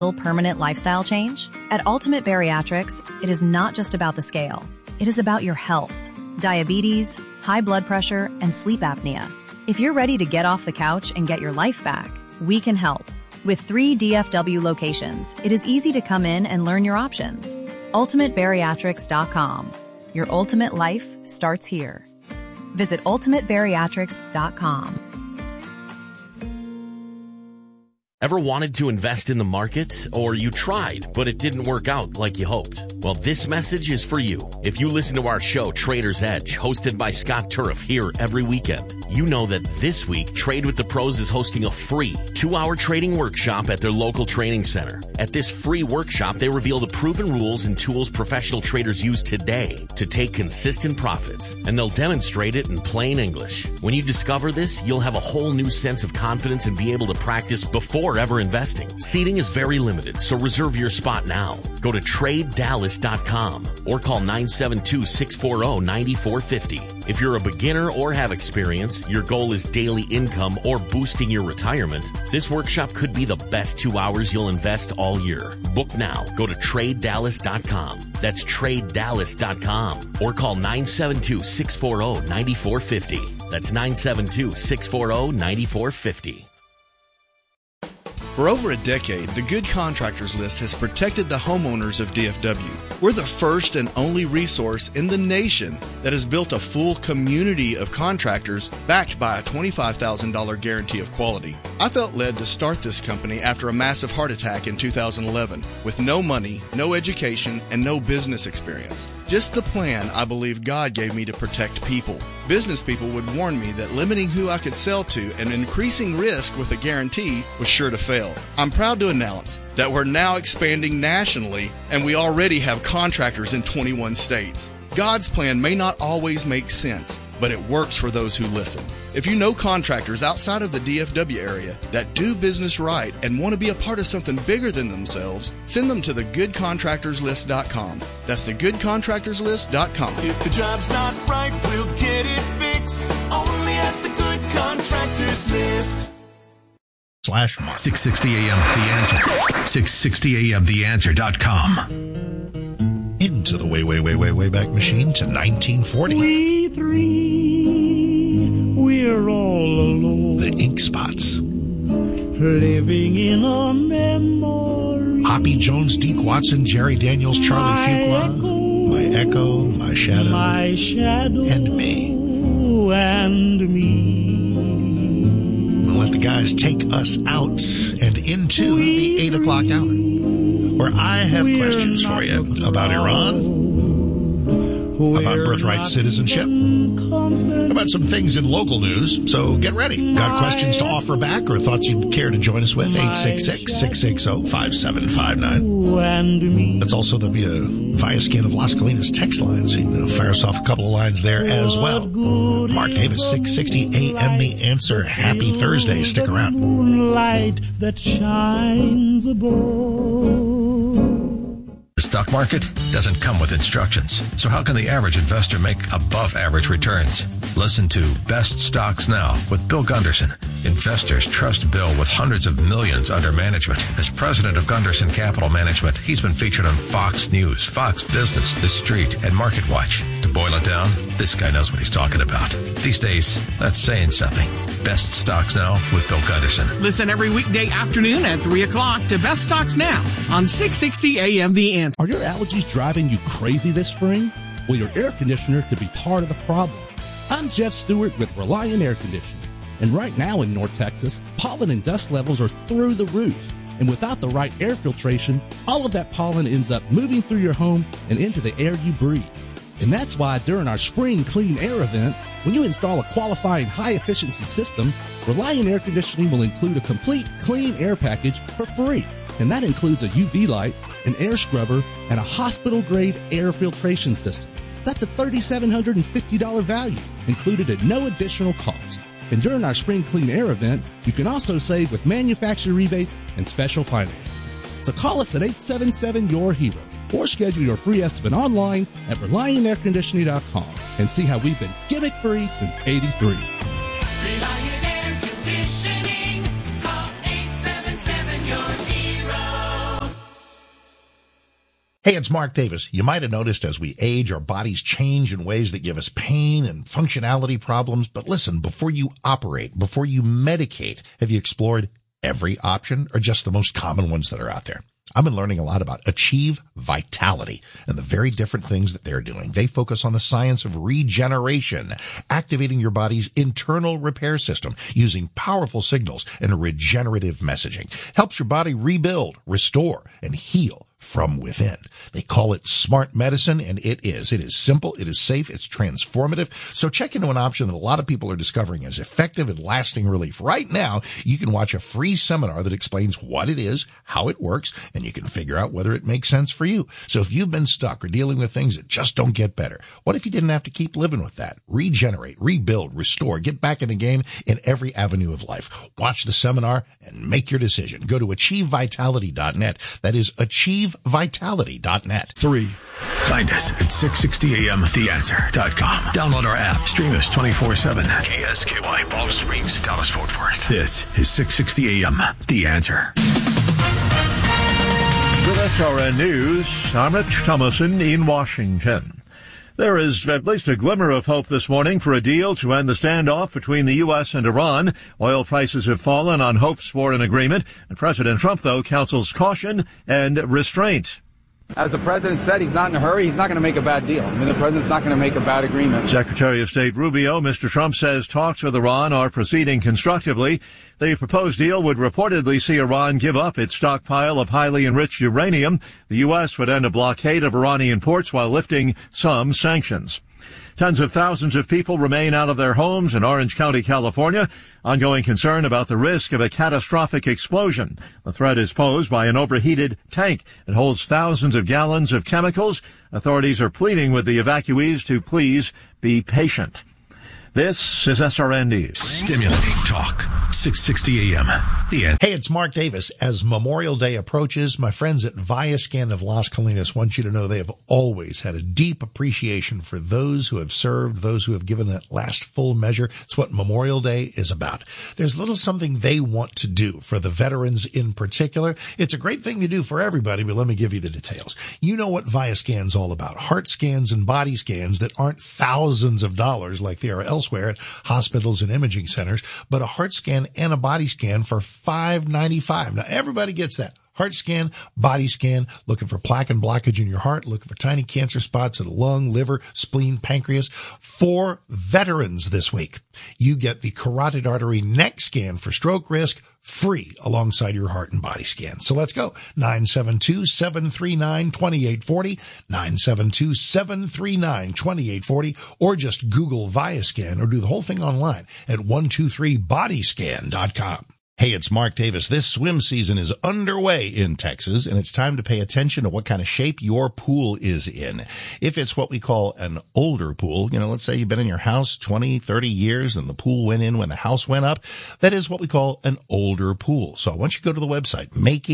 permanent lifestyle change? At Ultimate Bariatrics, it is not just about the scale. It is about your health, diabetes, high blood pressure, and sleep apnea. If you're ready to get off the couch and get your life back, we can help. With 3 DFW locations, it is easy to come in and learn your options. UltimateBariatrics.com. Your ultimate life starts here. Visit UltimateBariatrics.com. Ever wanted to invest in the market? Or you tried, but it didn't work out like you hoped? Well, this message is for you. If you listen to our show, Trader's Edge, hosted by Scott Turf here every weekend, you know that this week, Trade with the Pros is hosting a free 2-hour trading workshop at their local training center. At this free workshop, they reveal the proven rules and tools professional traders use today to take consistent profits, and they'll demonstrate it in plain English. When you discover this, you'll have a whole new sense of confidence and be able to practice before ever investing. Seating is very limited, so reserve your spot now. Go to TradeDallas.com or call 972-640-9450. If you're a beginner or have experience, your goal is daily income or boosting your retirement, this workshop could be the best 2 hours you'll invest all year. Book now. Go to TradeDallas.com. That's TradeDallas.com or call 972-640-9450. That's 972-640-9450. For over a decade, the Good Contractors List has protected the homeowners of DFW. We're the first and only resource in the nation that has built a full community of contractors backed by a $25,000 guarantee of quality. I felt led to start this company after a massive heart attack in 2011 with no money, no education, and no business experience. Just the plan I believe God gave me to protect people. Business people would warn me that limiting who I could sell to and increasing risk with a guarantee was sure to fail. I'm proud to announce that we're now expanding nationally, and we already have contractors in 21 states. God's plan may not always make sense, but it works for those who listen. If you know contractors outside of the DFW area that do business right and want to be a part of something bigger than themselves, send them to thegoodcontractorslist.com. That's thegoodcontractorslist.com. If the job's not right, we'll get it fixed. Only at the Good Contractors List. /Mark. 660 AM The Answer. 660 AM TheAnswer.com. Into the way back machine to 1940. We three, we're all alone. The Ink Spots. Living in a memory. Hoppy Jones, Deke Watson, Jerry Daniels, Charlie Fuqua. My Echo, My Shadow. My Shadow. And Me. And Me. We'll let the guys take us out and into the 8 o'clock hour, where I have questions for you about Iran, about birthright citizenship, about some things in local news. So get ready. Got questions to offer back or thoughts you'd care to join us with? 866-660-5759. That's also the Viascan of Las Colinas text line, so you can fire us off a couple of lines there as well. Mark Davis, 660 AM The Answer. Happy Thursday. Stick around. Moonlight that shines above. The stock market doesn't come with instructions. So how can the average investor make above average returns? Listen to Best Stocks Now with Bill Gunderson. Investors trust Bill with hundreds of millions under management. As president of Gunderson Capital Management, he's been featured on Fox News, Fox Business, The Street, and Market Watch. To boil it down, this guy knows what he's talking about. These days, that's saying something. Best Stocks Now with Bill Gunderson. Listen every weekday afternoon at 3 o'clock to Best Stocks Now on 660 AM The Answer. Are your allergies driving you crazy this spring? Well, your air conditioner could be part of the problem. I'm Jeff Stewart with Reliant Air Conditioning. And right now in North Texas, pollen and dust levels are through the roof. And without the right air filtration, all of that pollen ends up moving through your home and into the air you breathe. And that's why during our Spring Clean Air event, when you install a qualifying high-efficiency system, Reliant Air Conditioning will include a complete clean air package for free. And that includes a UV light, an air scrubber, and a hospital-grade air filtration system. That's a $3,750 value, included at no additional cost. And during our Spring Clean Air event, you can also save with manufacturer rebates and special financing. So call us at 877-YOUR-HERO or schedule your free estimate online at ReliantAirConditioning.com and see how we've been gimmick-free since '83. Hey, it's Mark Davis. You might have noticed as we age, our bodies change in ways that give us pain and functionality problems. But listen, before you operate, before you medicate, have you explored every option or just the most common ones that are out there? I've been learning a lot about Achieve Vitality and the very different things that they're doing. They focus on the science of regeneration, activating your body's internal repair system using powerful signals and regenerative messaging. Helps your body rebuild, restore, and heal from within. They call it smart medicine, and it is. It is simple, it is safe, it's transformative. So check into an option that a lot of people are discovering as effective and lasting relief. Right now, you can watch a free seminar that explains what it is, how it works, and you can figure out whether it makes sense for you. So if you've been stuck or dealing with things that just don't get better, what if you didn't have to keep living with that? Regenerate, rebuild, restore, get back in the game in every avenue of life. Watch the seminar and make your decision. Go to achievevitality.net. That is achievevitality.net. 3. Find us at 660amtheanswer.com. Download our app. Stream us 24/7. KSKY, Palm Springs, Dallas, Fort Worth. This is 660 AM, The Answer. With SRN News, I'm Rich Thomason in Washington. There is at least a glimmer of hope this morning for a deal to end the standoff between the U.S. and Iran. Oil prices have fallen on hopes for an agreement, and President Trump, though, counsels caution and restraint. As the president said, he's not in a hurry. He's not going to make a bad deal. I mean, the president's not going to make a bad agreement. Secretary of State Rubio, Mr. Trump says talks with Iran are proceeding constructively. The proposed deal would reportedly see Iran give up its stockpile of highly enriched uranium. The U.S. would end a blockade of Iranian ports while lifting some sanctions. Tens of thousands of people remain out of their homes in Orange County, California. Ongoing concern about the risk of a catastrophic explosion. The threat is posed by an overheated tank. It holds thousands of gallons of chemicals. Authorities are pleading with the evacuees to please be patient. This is SRN News. Stimulating talk. 660 AM. The Answer. Hey, it's Mark Davis. As Memorial Day approaches, my friends at Viascan of Las Colinas want you to know they have always had a deep appreciation for those who have served, those who have given that last full measure. It's what Memorial Day is about. There's a little something they want to do for the veterans in particular. It's a great thing to do for everybody, but let me give you the details. You know what Viascan's all about. Heart scans and body scans that aren't thousands of dollars like they are elsewhere at hospitals and imaging centers, but a heart scan and a body scan for $5.95. Now, everybody gets that. Heart scan, body scan, looking for plaque and blockage in your heart, looking for tiny cancer spots in the lung, liver, spleen, pancreas. For veterans this week, you get the carotid artery neck scan for stroke risk free alongside your heart and body scan. So let's go. 972-739-2840, 972-739-2840, or just Google Viascan or do the whole thing online at 123bodyscan.com. Hey, it's Mark Davis. This swim season is underway in Texas, and it's time to pay attention to what kind of shape your pool is in. If it's what we call an older pool, let's say you've been in your house 20, 30 years and the pool went in when the house went up, that is what we call an older pool. So I want you to go to the website,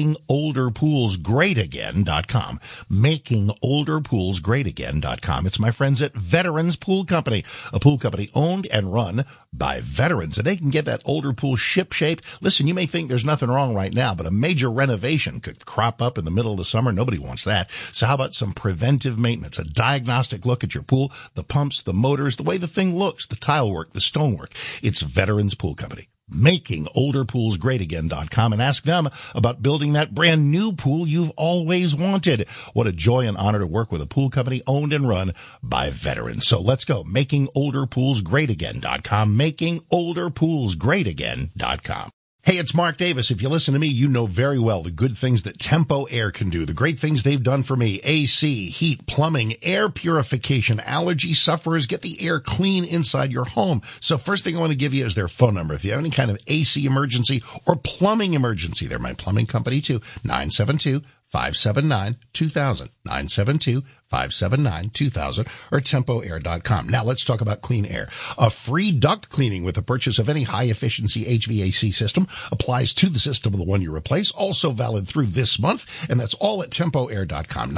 makingolderpoolsgreatagain.com, makingolderpoolsgreatagain.com. It's my friends at Veterans Pool Company, a pool company owned and run by veterans, and they can get that older pool ship shape. Listen, you may think there's nothing wrong right now, but a major renovation could crop up in the middle of the summer. Nobody wants that. So how about some preventive maintenance, a diagnostic look at your pool, the pumps, the motors, the way the thing looks, the tile work, the stonework. It's Veterans Pool Company. MakingOlderPoolsGreatAgain.com, and ask them about building that brand new pool you've always wanted. What a joy and honor to work with a pool company owned and run by veterans. So let's go. MakingOlderPoolsGreatAgain.com, MakingOlderPoolsGreatAgain.com. Hey, it's Mark Davis. If you listen to me, you know very well the good things that Tempo Air can do, the great things they've done for me. AC, heat, plumbing, air purification. Allergy sufferers, get the air clean inside your home. So first thing I want to give you is their phone number. If you have any kind of AC emergency or plumbing emergency, they're my plumbing company too, 972-579-2000, 579-2000 or TempoAir.com. Now let's talk about clean air. A free duct cleaning with the purchase of any high-efficiency HVAC system applies to the system of the one you replace, also valid through this month, and that's all at TempoAir.com.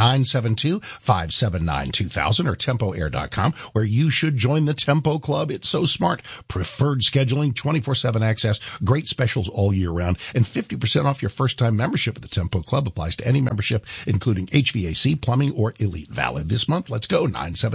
972-579-2000 or TempoAir.com, where you should join the Tempo Club. It's so smart. Preferred scheduling, 24/7 access, great specials all year round, and 50% off your first-time membership at the Tempo Club applies to any membership, including HVAC, plumbing, or Elite. Valid this month. Let's go.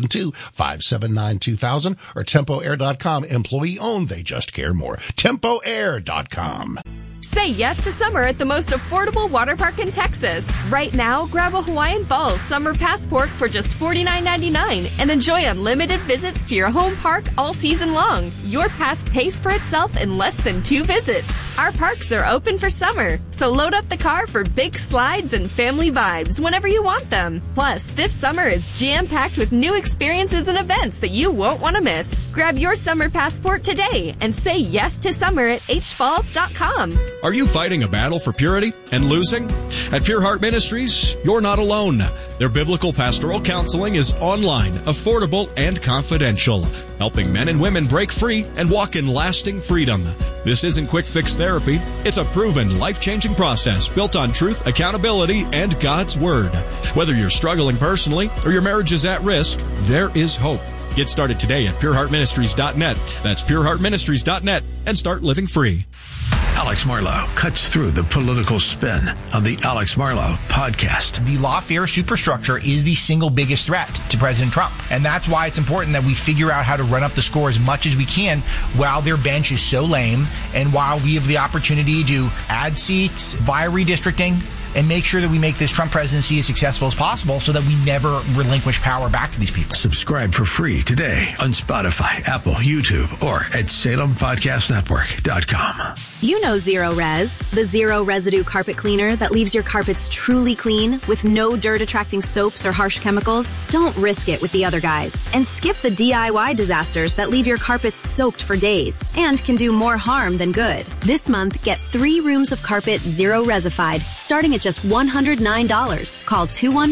972-579-2000 or TempoAir.com. Employee owned. They just care more. TempoAir.com. Say yes to summer at the most affordable water park in Texas. Right now, grab a Hawaiian Falls summer passport for just $49.99 and enjoy unlimited visits to your home park all season long. Your pass pays for itself in less than 2 visits. Our parks are open for summer, so load up the car for big slides and family vibes whenever you want them. Plus, this summer is jam-packed with new experiences and events that you won't want to miss. Grab your summer passport today and say yes to summer at hfalls.com. Are you fighting a battle for purity and losing? At Pure Heart Ministries, you're not alone. Their biblical pastoral counseling is online, affordable, and confidential, helping men and women break free and walk in lasting freedom. This isn't quick fix therapy. It's a proven, life-changing process built on truth, accountability, and God's Word. Whether you're struggling personally or your marriage is at risk, there is hope. Get started today at pureheartministries.net. That's pureheartministries.net and start living free. Alex Marlow cuts through the political spin on the Alex Marlow podcast. The lawfare superstructure is the single biggest threat to President Trump. And that's why it's important that we figure out how to run up the score as much as we can while their bench is so lame and while we have the opportunity to add seats via redistricting and make sure that we make this Trump presidency as successful as possible so that we never relinquish power back to these people. Subscribe for free today on Spotify, Apple, YouTube, or at SalemPodcastNetwork.com. You know Zero Res, the zero residue carpet cleaner that leaves your carpets truly clean with no dirt-attracting soaps or harsh chemicals. Don't risk it with the other guys and skip the DIY disasters that leave your carpets soaked for days and can do more harm than good. This month, get 3 rooms of carpet Zero Resified starting at just $109. Call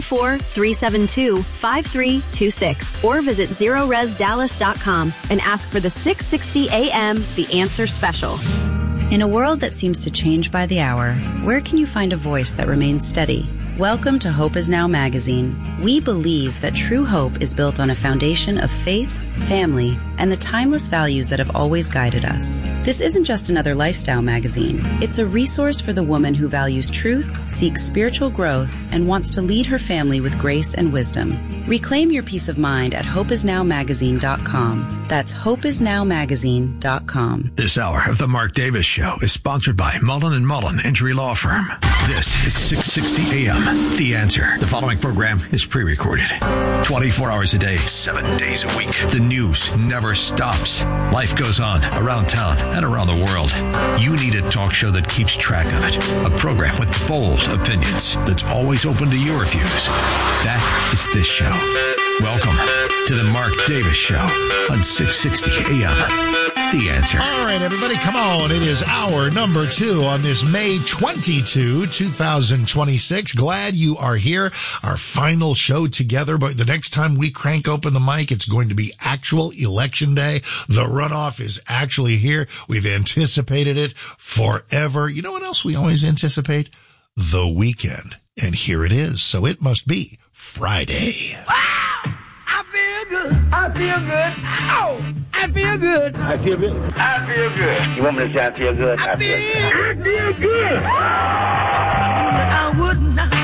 214-372-5326 or visit ZeroResDallas.com and ask for the 660 AM The Answer Special. In a world that seems to change by the hour, where can you find a voice that remains steady? Welcome to Hope Is Now magazine. We believe that true hope is built on a foundation of faith, family, and the timeless values that have always guided us. This isn't just another lifestyle magazine. It's a resource for the woman who values truth, seeks spiritual growth, and wants to lead her family with grace and wisdom. Reclaim your peace of mind at hopeisnowmagazine.com. That's hopeisnowmagazine.com. This hour of The Mark Davis Show is sponsored by Mullen & Mullen Injury Law Firm. This is 660 AM. The Answer. The following program is pre-recorded. 24 hours a day, 7 days a week. The news never stops. Life goes on around town and around the world. You need a talk show that keeps track of it. A program with bold opinions that's always open to your views. That is this show. Welcome to the Mark Davis Show on 660 AM. The Answer. All right, everybody, come on. It is hour number 2 on this May 22, 2026. Glad you are here. Our final show together, but the next time we crank open the mic, it's going to be actual election day. The runoff is actually here. We've anticipated it forever. You know what else we always anticipate? The weekend. And here it is. So it must be Friday. Wow! I feel good. I feel good. Ow! I feel good. I feel good. I feel good. You want me to say I feel good? I feel good. I would not.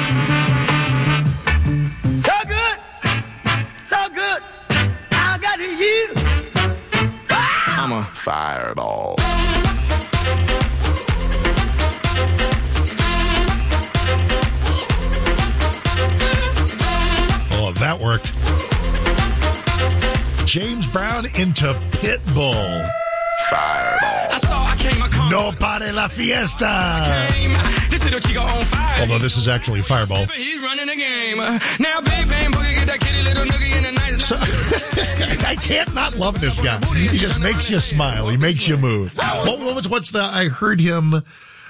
So good. So good. I got you. I'm a fireball. Oh, that worked. James Brown into Pitbull. Fireball. No pare la fiesta. Although this is actually Fireball. He's running the game. Now, big bang boogie, get that kitty little noogie in the night. So, I can't not love this guy. He just makes you smile. He makes you move. What's the? I heard him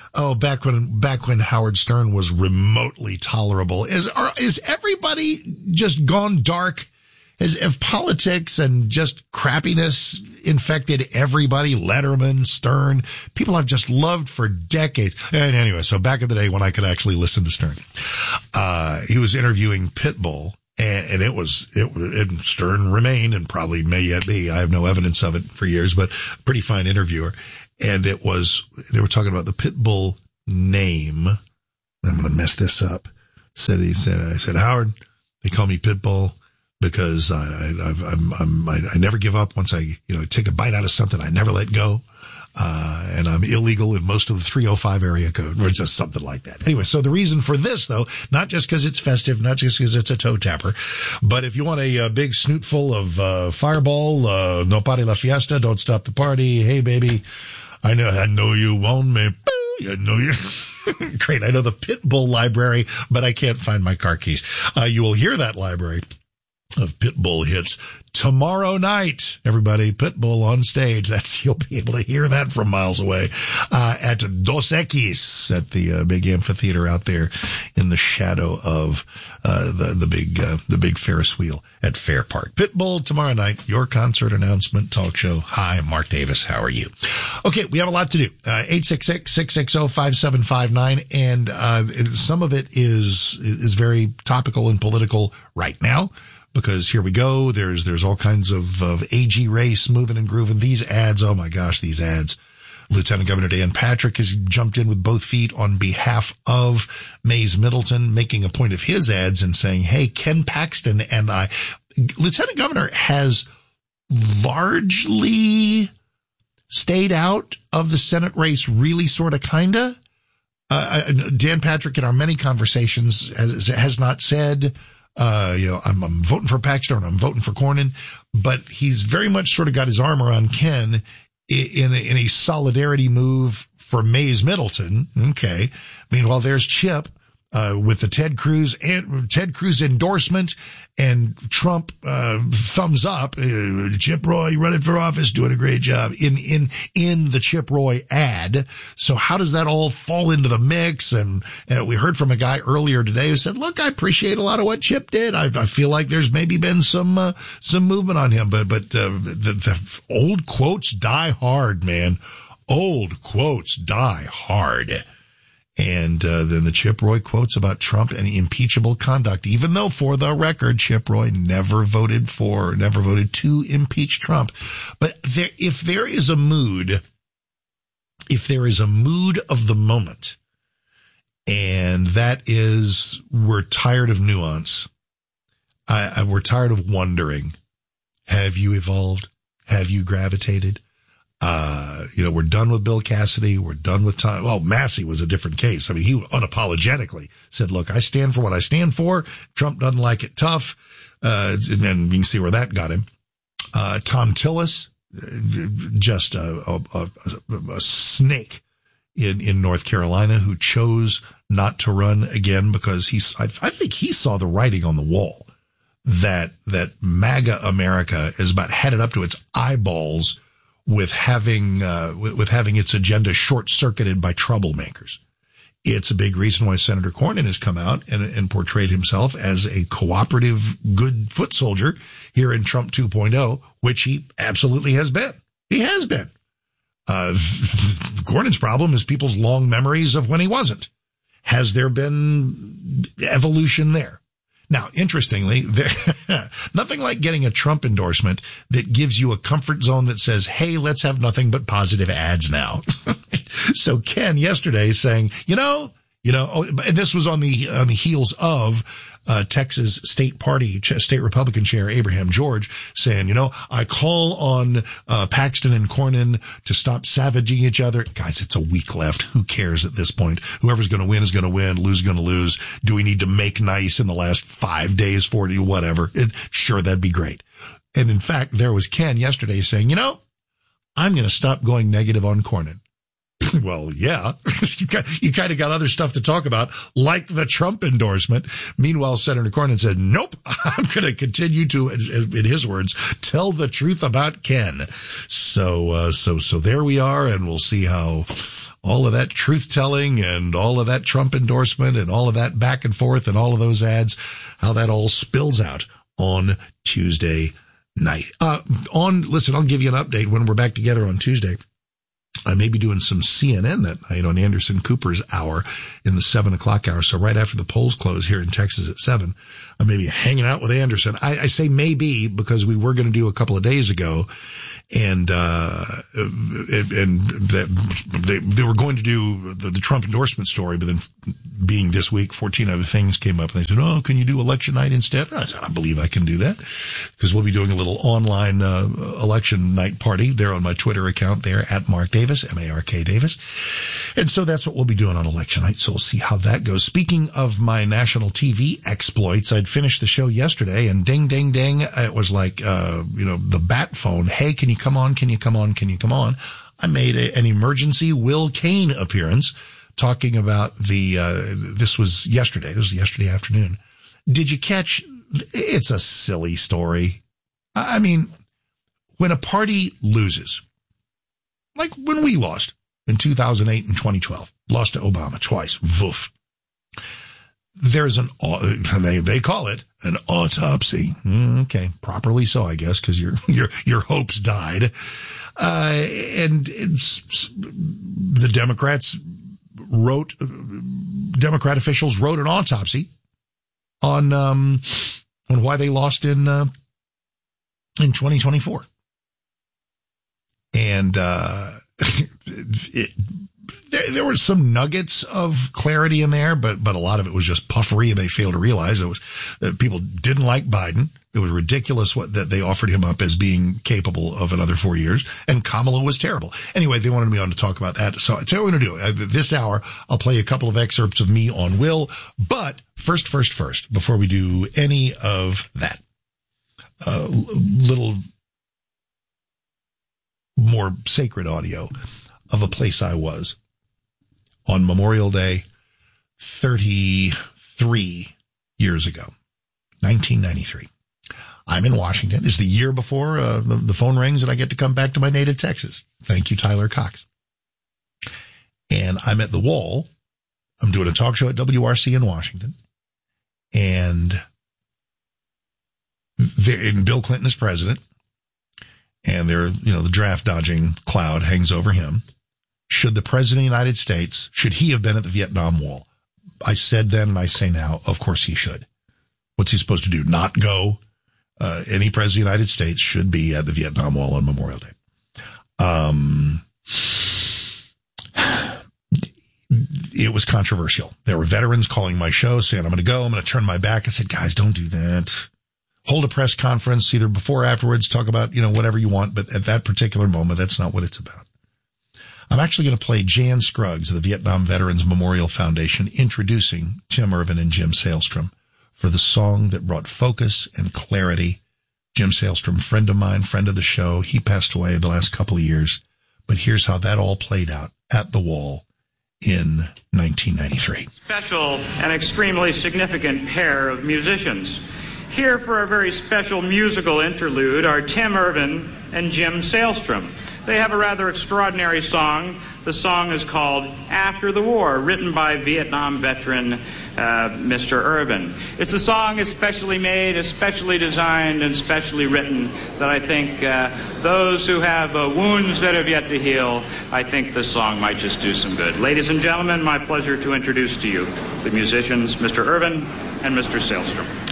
Oh, back when Howard Stern was remotely tolerable. Is everybody just gone dark? Have politics and just crappiness infected everybody? Letterman, Stern, people I've just loved for decades. And anyway, so back in the day when I could actually listen to Stern, he was interviewing Pitbull, and and Stern remained and probably may yet be. I have no evidence of it for years, but pretty fine interviewer. And they were talking about the Pitbull name. I'm going to mess this up. I said, Howard, they call me Pitbull because I never give up. Once I take a bite out of something, I never let go. And I'm illegal in most of the 305 area code, or just something like that. Anyway, so the reason for this, though, not just because it's festive, not just because it's a toe tapper, but if you want a big snoot full of Fireball, no party la fiesta, don't stop the party. Hey, baby, I know you want me. I know you. Great. I know the Pitbull library, but I can't find my car keys. You will hear that library of Pitbull hits tomorrow night. Everybody, Pitbull on stage. You'll be able to hear that from miles away, at Dos Equis at the big amphitheater out there in the shadow of, the big Ferris wheel at Fair Park. Pitbull tomorrow night, your concert announcement talk show. Hi, Mark Davis. How are you? Okay. We have a lot to do. 866-660-5759. And, some of it is very topical and political right now. Because here we go. There's all kinds of AG race moving and grooving. These ads. Oh my gosh, these ads. Lieutenant Governor Dan Patrick has jumped in with both feet on behalf of Mays Middleton, making a point of his ads and saying, hey, Ken Paxton and I. Lieutenant Governor has largely stayed out of the Senate race, really, sort of, kinda. Dan Patrick in our many conversations has not said, I'm voting for Paxton, I'm voting for Cornyn, but he's very much sort of got his arm around Ken in a solidarity move for Mays Middleton. Okay. Meanwhile, there's Chip, with the Ted Cruz endorsement and Trump, thumbs up. Chip Roy running for office, doing a great job in the Chip Roy ad. So how does that all fall into the mix? And we heard from a guy earlier today who said, look, I appreciate a lot of what Chip did. I feel like there's maybe been some movement on him, but the old quotes die hard, man. Old quotes die hard. And then the Chip Roy quotes about Trump and impeachable conduct, even though, for the record, Chip Roy never voted to impeach Trump. But if there is a mood of the moment, and that is we're tired of nuance, we're tired of wondering, have you evolved? Have you gravitated? We're done with Bill Cassidy. We're done with Tom. Well, Massey was a different case. I mean, he unapologetically said, look, I stand for what I stand for. Trump doesn't like it tough. And then you can see where that got him. Tom Tillis, just a snake in North Carolina who chose not to run again because I think he saw the writing on the wall that MAGA America is about headed up to its eyeballs with having its agenda short-circuited by troublemakers. It's a big reason why Senator Cornyn has come out and portrayed himself as a cooperative, good foot soldier here in Trump 2.0, which he absolutely has been. He has been. Cornyn's problem is people's long memories of when he wasn't. Has there been evolution there? Now, interestingly, nothing like getting a Trump endorsement that gives you a comfort zone that says, hey, let's have nothing but positive ads now. So Ken yesterday saying, and this was on the heels of Texas state Republican chair Abraham George saying, I call on Paxton and Cornyn to stop savaging each other. Guys, it's a week left. Who cares at this point? Whoever's going to win is going to win. Lose is going to lose. Do we need to make nice in the last 5 days, 40, whatever? Sure, that'd be great. And in fact, there was Ken yesterday saying, I'm going to stop going negative on Cornyn. Well, yeah, you kind of got other stuff to talk about, like the Trump endorsement. Meanwhile, Senator Cornyn said, nope, I'm going to continue to, in his words, tell the truth about Ken. So there we are, and we'll see how all of that truth-telling and all of that Trump endorsement and all of that back and forth and all of those ads, how that all spills out on Tuesday night. Listen, I'll give you an update when we're back together on Tuesday. I may be doing some CNN that night on Anderson Cooper's hour in the 7 o'clock hour. So right after the polls close here in Texas at 7, I may be hanging out with Anderson. I say maybe because we were going to do a couple of days ago, and they were going to do the Trump endorsement story, but then being this week, 14 other things came up and they said, oh, can you do election night instead? I said, I believe I can do that because we'll be doing a little online election night party there on my Twitter account there at Mark Davis, M-A-R-K Davis. And so that's what we'll be doing on election night. So we'll see how that goes. Speaking of my national TV exploits, I'd finished the show yesterday and ding, ding, ding. It was like, the bat phone. Hey, can you come on? Can you come on? Can you come on? I made an emergency Will Cain appearance talking about this was yesterday. This was yesterday afternoon. Did you catch? It's a silly story. I mean, when a party loses, like when we lost in 2008 and 2012, lost to Obama twice, woof. There's they call it an autopsy. Okay, properly so, I guess, because your hopes died. And the Democrat officials wrote an autopsy on why they lost in 2024. And there were some nuggets of clarity in there, but a lot of it was just puffery, and they failed to realize it was that people didn't like Biden. It was ridiculous that they offered him up as being capable of another 4 years, and Kamala was terrible. Anyway, they wanted me on to talk about that. So I tell you what I'm going to do. This hour, I'll play a couple of excerpts of me on Will, but first, before we do any of that, little more sacred audio of a place I was on Memorial Day 33 years ago, 1993. I'm in Washington. It's the year before the phone rings and I get to come back to my native Texas. Thank you, Tyler Cox. And I'm at the Wall. I'm doing a talk show at WRC in Washington. And Bill Clinton is president. And the draft dodging cloud hangs over him. Should the president of the United States, should he have been at the Vietnam Wall? I said then and I say now, of course he should. What's he supposed to do? Not go? Any president of the United States should be at the Vietnam Wall on Memorial Day. It was controversial. There were veterans calling my show saying, I'm going to go, I'm going to turn my back. I said, guys, don't do that. Hold a press conference either before or afterwards, talk about, whatever you want. But at that particular moment, that's not what it's about. I'm actually going to play Jan Scruggs of the Vietnam Veterans Memorial Foundation introducing Tim Ervin and Jim Sailstrom for the song that brought focus and clarity. Jim Sailstrom, friend of mine, friend of the show. He passed away the last couple of years. But here's how that all played out at the Wall in 1993. Special and extremely significant pair of musicians. Here for a very special musical interlude are Tim Ervin and Jim Sailstrom. They have a rather extraordinary song. The song is called After the War, written by Vietnam veteran Mr. Ervin. It's a song especially made, especially designed, and specially written that I think those who have wounds that have yet to heal, I think this song might just do some good. Ladies and gentlemen, my pleasure to introduce to you the musicians, Mr. Ervin and Mr. Sailstrom.